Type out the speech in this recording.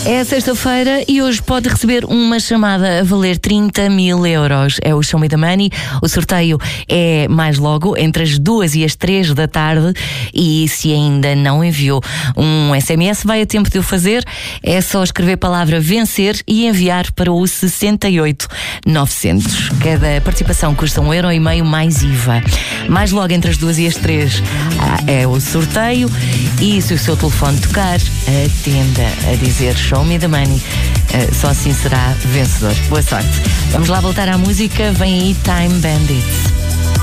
É sexta-feira e hoje pode receber uma chamada a valer 30 mil euros. É o Show Me the Money. O sorteio é mais logo, entre as 2 e as 3 da tarde. E se ainda não enviou um SMS, vai a tempo de o fazer. É só escrever a palavra vencer e enviar para o 68900. Cada participação custa 1,5€ mais IVA. Mais logo entre as 2 e as 3 é o sorteio. E se o seu telefone tocar, atenda a dizer Show Me the Money. Só assim será vencedor. Boa sorte. Vamos lá voltar à música. Vem aí Time Bandits.